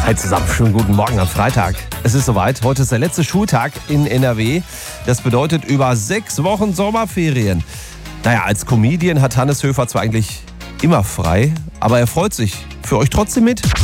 Hi zusammen, schönen guten Morgen am Freitag. Es ist soweit, heute ist der letzte Schultag in NRW. Das bedeutet über 6 Wochen Sommerferien. Naja, als Comedian hat Hannes Höfer zwar eigentlich immer frei, aber er freut sich. Für euch trotzdem mit?